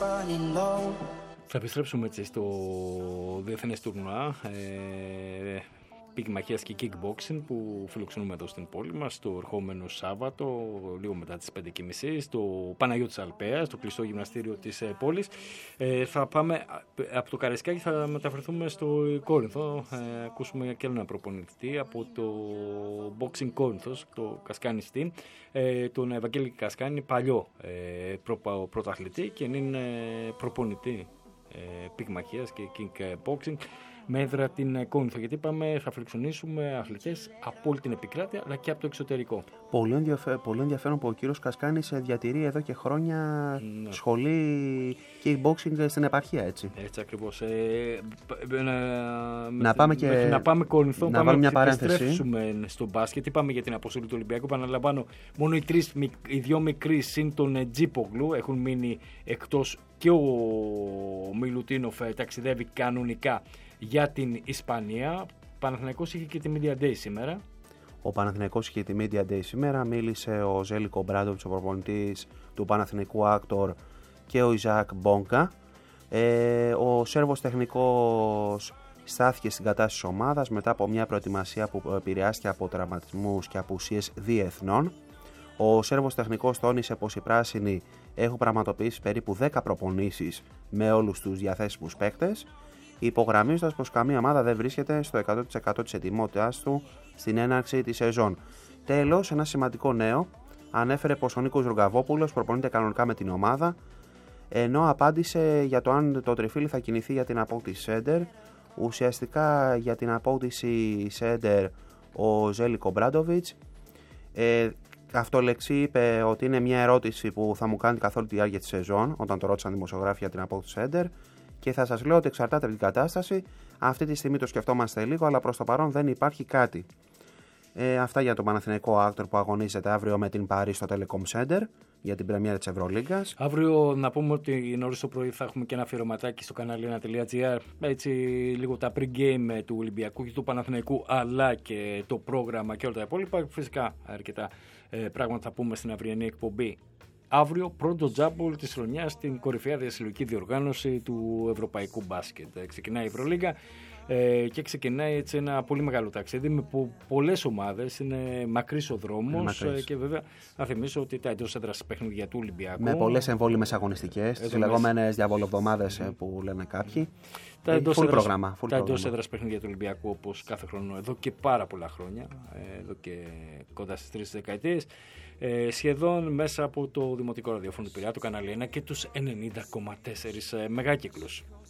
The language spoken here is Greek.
Θα επιστρέψουμε έτσι στο διεθνές τουρνουά πυγμαχίας και kickboxing που φιλοξενούμε εδώ στην πόλη μας το ερχόμενο Σάββατο, λίγο μετά τις 5:30, στο Παναγιώτης Αλπέας, στο κλειστό γυμναστήριο της πόλης. Θα πάμε από το Καραϊσκάκι, θα μεταφερθούμε στο Κόρινθο, ακούσουμε και ένα προπονητή από το Boxing Κόρινθος, το Κασκάνι Team, τον Ευαγγέλη Κασκάνι, παλιό πρωταθλητή και είναι προπονητή πυγμαχίας και kickboxing με έδρα την Κόρινθο, γιατί είπαμε θα φιλοξενήσουμε αθλητές από όλη την επικράτεια αλλά και από το εξωτερικό. Πολύ ενδιαφέρον που ο κύριος Κασκάνης διατηρεί εδώ και χρόνια σχολή kickboxing στην επαρχία, έτσι. Έτσι ακριβώς. Να πάμε Κόρινθο, να βάλουμε μια παρένθεση. Επιστρέψουμε στο μπάσκετ. Είπαμε για την αποστολή του Ολυμπιακού. Επαναλαμβάνω, μόνο οι δύο μικροί συν τον Τζίπογλου έχουν μείνει εκτός και ο Μιλουτίνοφ ταξιδεύει κανονικά για την Ισπανία. Παναθηναϊκός είχε και τη Media Day σήμερα. Ο Παναθηναϊκός είχε τη Media Day σήμερα. Μίλησε ο Ζέλικο Μπράντοβιτς, ο προπονητής του Παναθηναϊκού Άκτορ, και ο Ιζάκ Μπόγκα. Ο Σέρβος τεχνικός στάθηκε στην κατάσταση της ομάδας μετά από μια προετοιμασία που επηρεάστηκε από τραυματισμούς και απουσίες διεθνών. Ο Σέρβος τεχνικός τόνισε πως οι πράσινοι έχουν πραγματοποιήσει περίπου 10 προπονήσεις με όλους τους διαθέσιμους παίκτες, υπογραμμίζοντας πως καμία ομάδα δεν βρίσκεται στο 100% της ετοιμότητάς του στην έναρξη της σεζόν. Τέλος, ένα σημαντικό νέο, ανέφερε πως ο Νίκος Ρουγαβόπουλος προπονείται κανονικά με την ομάδα, ενώ απάντησε για το αν το τριφύλι θα κινηθεί για την απόκτηση σέντερ. Ουσιαστικά για την απόκτηση σέντερ ο Ζέλικο Μπράντοβιτς αυτολεξή είπε ότι είναι μια ερώτηση που θα μου κάνει καθ' όλη τη διάρκεια της σεζόν, όταν το ρώτησαν δημοσιογράφοι για την απόκτηση σέντερ, και θα σας λέω ότι εξαρτάται από την κατάσταση. Αυτή τη στιγμή το σκεφτόμαστε λίγο, αλλά προς το παρόν δεν υπάρχει κάτι. Αυτά για τον Παναθηναϊκό Άκτορ που αγωνίζεται αύριο με την Παρί στο Telecom Center για την πρεμιέρα της Ευρωλίγκας. Αύριο να πούμε ότι νωρίς το πρωί θα έχουμε και ένα αφιερωματάκι στο κανάλι 1.gr, έτσι λίγο τα pre-game του Ολυμπιακού και του Παναθηναϊκού, αλλά και το πρόγραμμα και όλα τα υπόλοιπα. Φυσικά αρκετά πράγματα θα πούμε στην αυριανή εκπομπή. Αύριο πρώτο τζάμπολ της χρονιάς στην κορυφαία διασυλλογική διοργάνωση του ευρωπαϊκού μπάσκετ. Ξεκινάει η Ευρωλίγκα και ξεκινάει έτσι ένα πολύ μεγάλο ταξίδι με πολλές ομάδες. Είναι μακρύς ο δρόμος και βέβαια να θυμίσω ότι τα εντός έδρας παιχνίδια του Ολυμπιακού. Με πολλές εμβόλυμες αγωνιστικές, τις λεγόμενες διαβολοβδομάδες που λένε κάποιοι. Τα εντός πρόγραμμα. έδρας παιχνίδια του Ολυμπιακού, όπως κάθε χρόνο εδώ και πάρα πολλά χρόνια, εδώ και κοντά στις 3 δεκαετίες. Σχεδόν μέσα από το Δημοτικό Ραδιόφωνο του Πειραιά, το κανάλι 1 και τους 90,4 μεγάκυκλους.